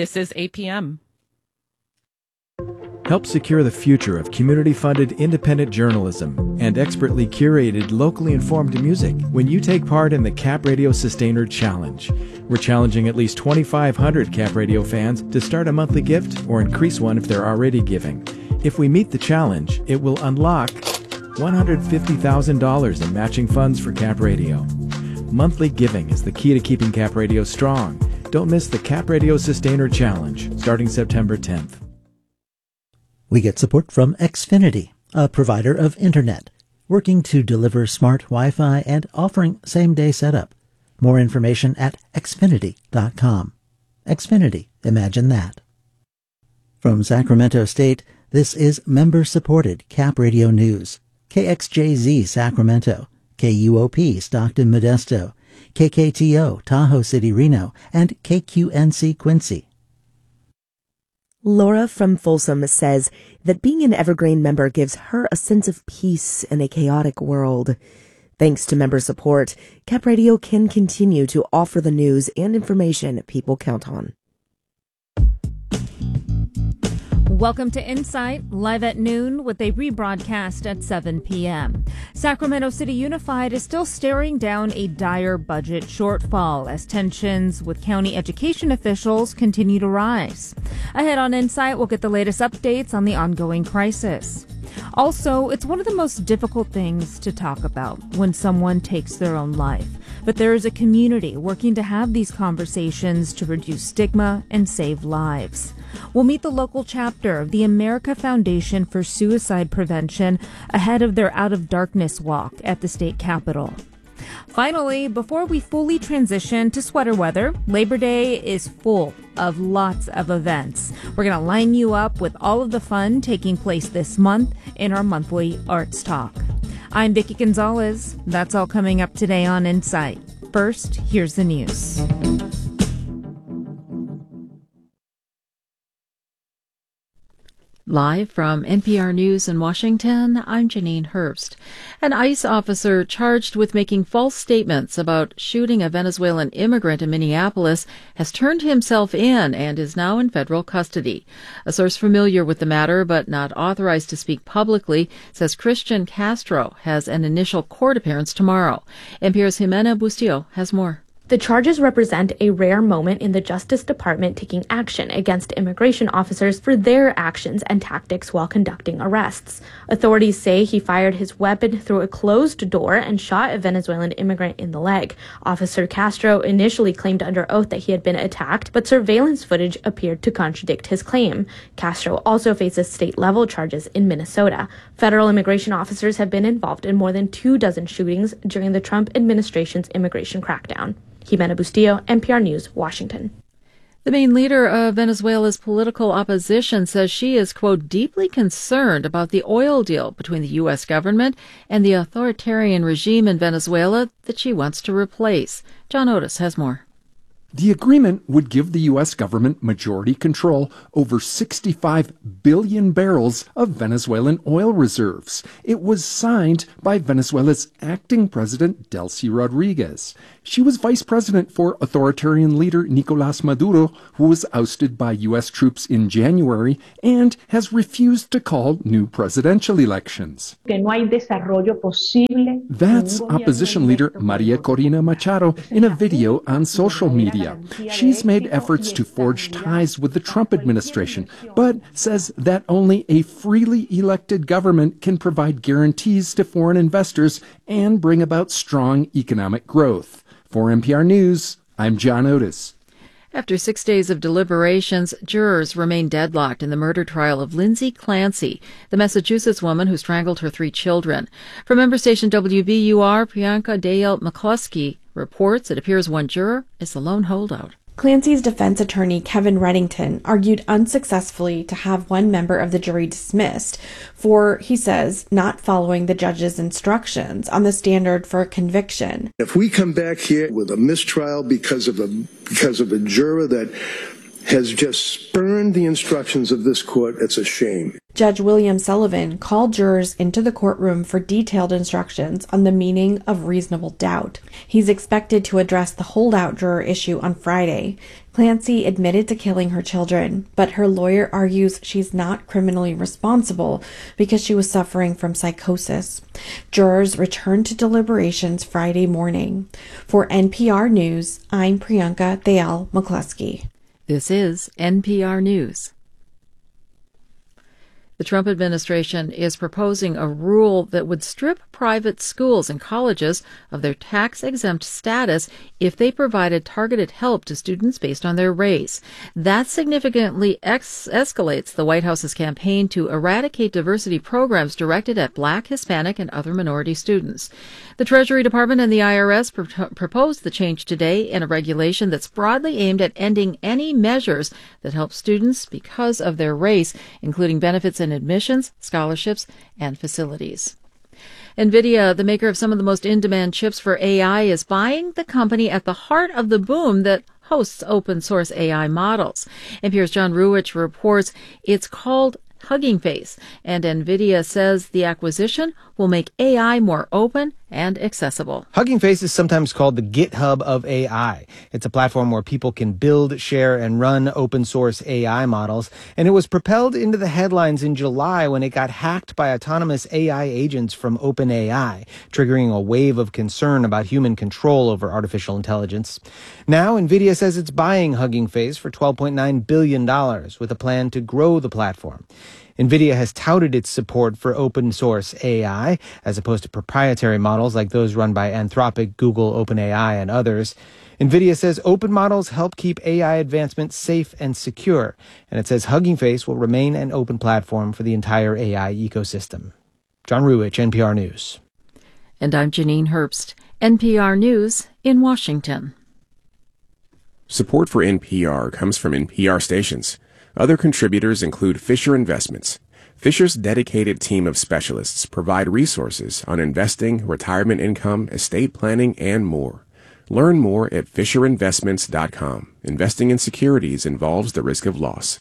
This is APM. Help secure the future of community-funded independent journalism and expertly curated, locally informed music when you take part in the Cap Radio Sustainer Challenge. We're challenging at least 2,500 Cap Radio fans to start a monthly gift or increase one if they're already giving. If we meet the challenge, it will unlock $150,000 in matching funds for Cap Radio. Monthly giving is the key to keeping Cap Radio strong. Don't miss the Cap Radio Sustainer Challenge, starting September 10th. We get support from Xfinity, a provider of internet, working to deliver smart Wi-Fi and offering same-day setup. More information at xfinity.com. Xfinity, imagine that. From Sacramento State, this is member-supported Cap Radio News. KXJZ Sacramento, KUOP Stockton Modesto, KKTO Tahoe City Reno, and KQNC Quincy. Laura from Folsom says that being an Evergreen member gives her a sense of peace in a chaotic world. Thanks to member support, Cap Radio can continue to offer the news and information people count on. Welcome to Insight, live at noon with a rebroadcast at 7 p.m. Sacramento City Unified is still staring down a dire budget shortfall as tensions with county education officials continue to rise. Ahead on Insight, we'll get the latest updates on the ongoing crisis. Also, it's one of the most difficult things to talk about when someone takes their own life. But there is a community working to have these conversations to reduce stigma and save lives. We'll meet the local chapter of the America Foundation for Suicide Prevention ahead of their Out of Darkness walk at the state capitol. Finally, before we fully transition to sweater weather, Labor Day is full of lots of events. We're going to line you up with all of the fun taking place this month in our monthly Arts Talk. I'm Vicki Gonzalez. That's all coming up today on Insight. First, here's the news. Live from NPR News in Washington, I'm Janine Herbst. An ICE officer charged with making false statements about shooting a Venezuelan immigrant in Minneapolis has turned himself in and is now in federal custody. A source familiar with the matter but not authorized to speak publicly says Christian Castro has an initial court appearance tomorrow. NPR's Jimena Bustillo has more. The charges represent a rare moment in the Justice Department taking action against immigration officers for their actions and tactics while conducting arrests. Authorities say he fired his weapon through a closed door and shot a Venezuelan immigrant in the leg. Officer Castro initially claimed under oath that he had been attacked, but surveillance footage appeared to contradict his claim. Castro also faces state-level charges in Minnesota. Federal immigration officers have been involved in more than 24 shootings during the Trump administration's immigration crackdown. Jimena Bustillo, NPR News, Washington. The main leader of Venezuela's political opposition says she is, quote, deeply concerned about the oil deal between the U.S. government and the authoritarian regime in Venezuela that she wants to replace. John Otis has more. The agreement would give the U.S. government majority control over 65 billion barrels of Venezuelan oil reserves. It was signed by Venezuela's acting president, Delcy Rodriguez. She was vice president for authoritarian leader Nicolás Maduro, who was ousted by U.S. troops in January and has refused to call new presidential elections. That's opposition leader Maria Corina Machado in a video on social media. She's made efforts to forge ties with the Trump administration, but says that only a freely elected government can provide guarantees to foreign investors and bring about strong economic growth. For NPR News, I'm John Otis. After 6 days of deliberations, jurors remain deadlocked in the murder trial of Lindsay Clancy, the Massachusetts woman who strangled her 3 children. From member station WBUR, Priyanka Dale McCluskey reports it appears one juror is the lone holdout. Clancy's defense attorney, Kevin Reddington, argued unsuccessfully to have one member of the jury dismissed for, he says, not following the judge's instructions on the standard for a conviction. If we come back here with a mistrial because of a juror that has just spurned the instructions of this court. It's a shame. Judge William Sullivan called jurors into the courtroom for detailed instructions on the meaning of reasonable doubt. He's expected to address the holdout juror issue on Friday. Clancy admitted to killing her children, but her lawyer argues she's not criminally responsible because she was suffering from psychosis. Jurors returned to deliberations Friday morning. For NPR News, I'm Priyanka Dayal McCluskey. This is NPR News. The Trump administration is proposing a rule that would strip private schools and colleges of their tax-exempt status if they provided targeted help to students based on their race. That significantly escalates the White House's campaign to eradicate diversity programs directed at Black, Hispanic, and other minority students. The Treasury Department and the IRS proposed the change today in a regulation that's broadly aimed at ending any measures that help students because of their race, including benefits and admissions, scholarships, and facilities. NVIDIA, the maker of some of the most in-demand chips for AI, is buying the company at the heart of the boom that hosts open-source AI models. NPR's John Ruwitch reports it's called Hugging Face, and NVIDIA says the acquisition will make AI more open and accessible. Hugging Face is sometimes called the GitHub of AI. It's a platform where people can build, share, and run open-source AI models, and it was propelled into the headlines in July when it got hacked by autonomous AI agents from OpenAI, triggering a wave of concern about human control over artificial intelligence. Now, NVIDIA says it's buying Hugging Face for $12.9 billion, with a plan to grow the platform. NVIDIA has touted its support for open-source AI, as opposed to proprietary models like those run by Anthropic, Google, OpenAI, and others. NVIDIA says open models help keep AI advancement safe and secure, and it says Hugging Face will remain an open platform for the entire AI ecosystem. John Ruwitch, NPR News. And I'm Janine Herbst, NPR News in Washington. Support for NPR comes from NPR stations. Other contributors include Fisher Investments. Fisher's dedicated team of specialists provide resources on investing, retirement income, estate planning, and more. Learn more at FisherInvestments.com. Investing in securities involves the risk of loss.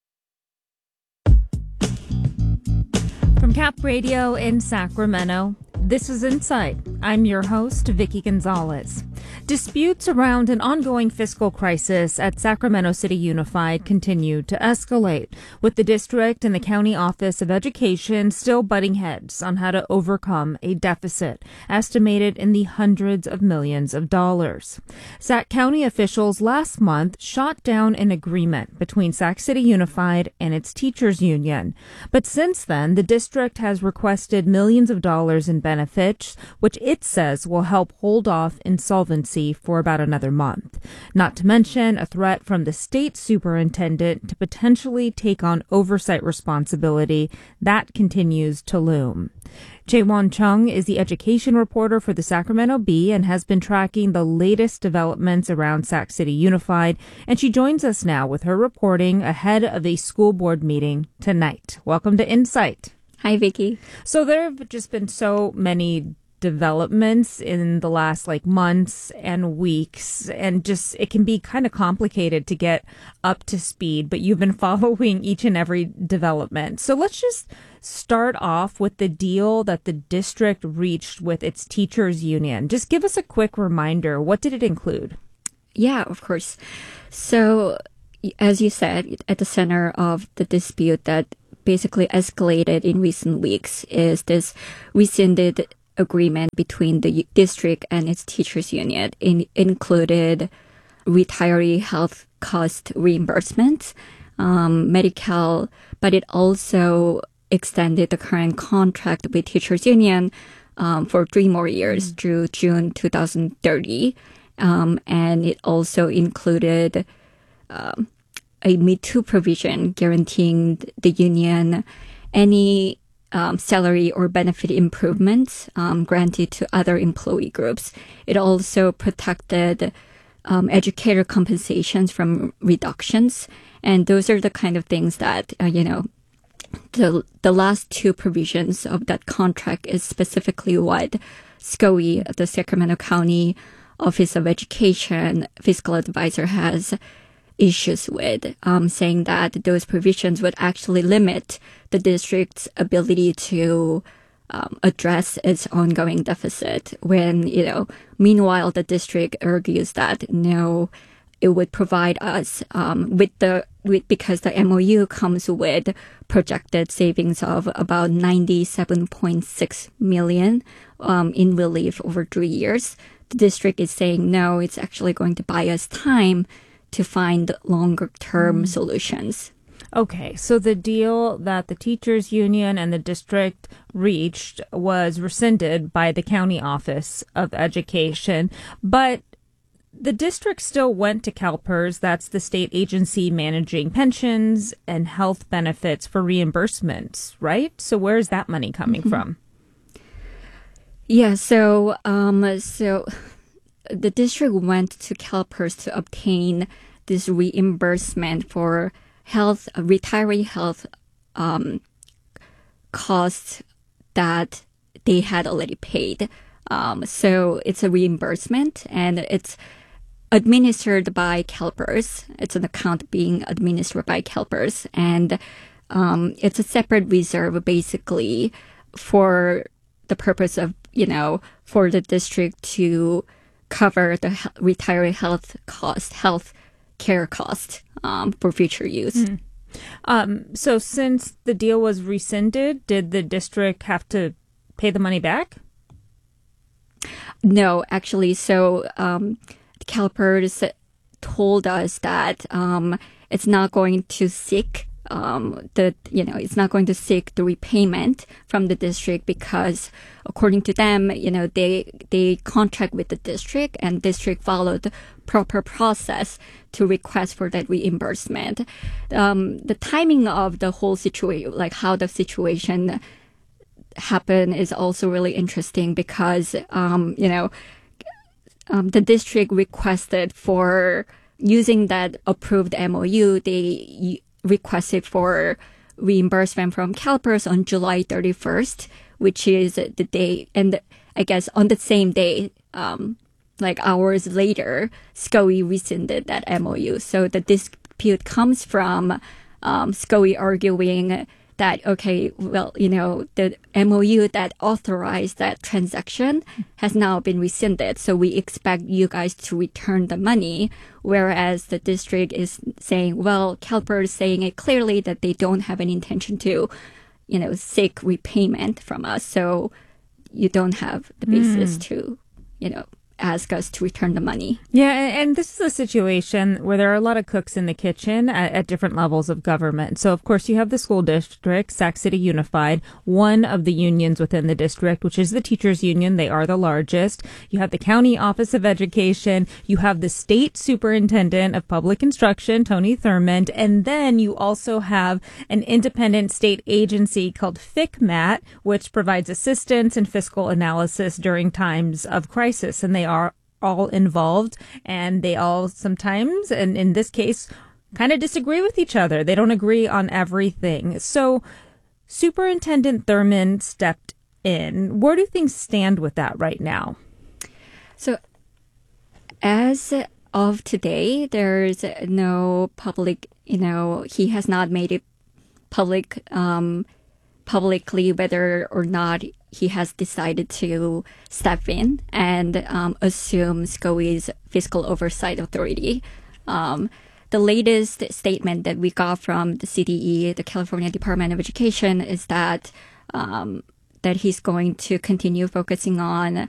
From Cap Radio in Sacramento, this is Insight. I'm your host, Vicki Gonzalez. Disputes around an ongoing fiscal crisis at Sacramento City Unified continue to escalate, with the district and the County Office of Education still butting heads on how to overcome a deficit estimated in the hundreds of millions of dollars. Sac County officials last month shot down an agreement between Sac City Unified and its teachers union. But since then, the district has requested millions of dollars in benefits, which it says will help hold off insolvency for about another month. Not to mention a threat from the state superintendent to potentially take on oversight responsibility that continues to loom. Jaewon Chung is the education reporter for the Sacramento Bee and has been tracking the latest developments around Sac City Unified, and she joins us now with her reporting ahead of a school board meeting tonight. Welcome to Insight. Hi, Vicki. So there have just been so many developments in the last months and weeks, and just it can be kind of complicated to get up to speed, but you've been following each and every development. So let's just start off with the deal that the district reached with its teachers union. Just give us a quick reminder. What did it include? Yeah, of course. So as you said, at the center of the dispute that basically escalated in recent weeks is this rescinded agreement between the district and its teachers union. It included retiree health cost reimbursements, Medi-Cal, but it also extended the current contract with teachers union for 3 more years through June 2030. And it also included a Me Too provision guaranteeing the union any salary or benefit improvements granted to other employee groups. It also protected educator compensations from reductions. And those are the kind of things that, the last 2 provisions of that contract is specifically what SCOE, the Sacramento County Office of Education fiscal advisor, has issues with, saying that those provisions would actually limit the district's ability to address its ongoing deficit. When, meanwhile, the district argues that no, it would provide us because the MOU comes with projected savings of about 97.6 million in relief over 3 years. The district is saying no, it's actually going to buy us time to find longer term solutions. Okay, so the deal that the teachers union and the district reached was rescinded by the County Office of Education, but the district still went to CalPERS, that's the state agency managing pensions and health benefits, for reimbursements, right? So where's that money coming from? Yeah, so the district went to CalPERS to obtain this reimbursement for retiree health costs that they had already paid. So it's a reimbursement, and it's administered by CalPERS. It's an account being administered by CalPERS, and it's a separate reserve basically for the purpose of, for the district to cover the retiree health care cost for future use. So since the deal was rescinded, did the district have to pay the money back? No, actually. So CalPERS told us that it's not going to seek it's not going to seek the repayment from the district because, according to them, they contract with the district, and district followed the proper process to request for that reimbursement. The timing of the whole situation, like how the situation happened, is also really interesting because the district requested for using that approved MOU. They requested for reimbursement from CalPERS on July 31st, which is the day, and I guess on the same day, like hours later, SCOE rescinded that MOU. So the dispute comes from SCOE arguing that, okay, well, the MOU that authorized that transaction has now been rescinded, so we expect you guys to return the money, whereas the district is saying, well, CalPERS is saying it clearly that they don't have any intention to, seek repayment from us, so you don't have the basis to, ask us to return the money. Yeah, and this is a situation where there are a lot of cooks in the kitchen at different levels of government. So, of course, you have the school district, Sac City Unified, one of the unions within the district, which is the teachers union. They are the largest. You have the County Office of Education. You have the state superintendent of public instruction, Tony Thurmond. And then you also have an independent state agency called FCMAT, which provides assistance and fiscal analysis during times of crisis. And they are all involved, and they all sometimes, and in this case, kind of disagree with each other. They don't agree on everything. So Superintendent Thurmond stepped in. Where do things stand with that right now? So as of today, there's no public, he has not made it publicly whether or not he has decided to step in and assume SCOE's fiscal oversight authority. The latest statement that we got from the CDE, the California Department of Education, is that that he's going to continue focusing on